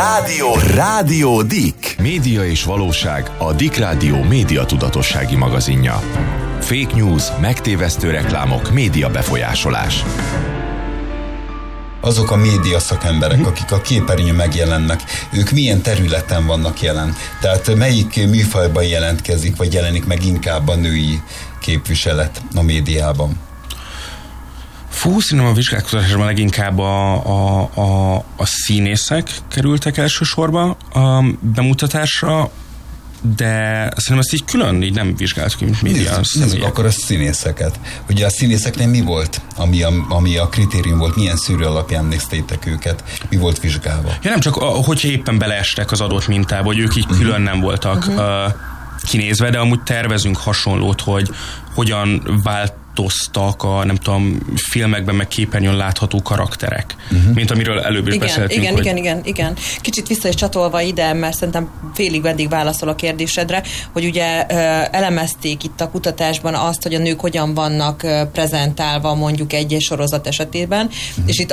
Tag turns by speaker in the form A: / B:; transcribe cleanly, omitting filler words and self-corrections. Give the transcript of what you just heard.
A: Rádió Dick. Média és valóság, a Dick Rádió média tudatossági magazinja. Fake news, megtévesztő reklámok, média befolyásolás.
B: Azok a média szakemberek, akik a képernyőn megjelennek, ők milyen területen vannak jelen? Tehát melyik műfajban jelentkezik, vagy jelenik meg inkább a női képviselet a médiában?
C: Szerintem a vizsgálkozásban leginkább a színészek kerültek elsősorba a bemutatásra, de szerintem ezt így külön így nem vizsgáltuk, mint média.
B: Nézzük akkor a színészeket. Ugye a színészeknél mi volt, ami a kritérium volt, milyen szűrő alapján néztétek őket, mi volt vizsgálva?
C: Ja, nem csak, hogyha éppen beleestek az adott mintába, hogy ők így külön nem voltak kinézve, de amúgy tervezünk hasonlót, hogy hogyan változtak a, nem tudom, filmekben meg képernyőn látható karakterek, mint amiről előbb is beszéltünk.
D: Igen. Kicsit vissza is csatolva ide, mert szerintem félig meddig válaszol a kérdésedre, hogy ugye elemezték itt a kutatásban azt, hogy a nők hogyan vannak prezentálva mondjuk egy sorozat esetében, és itt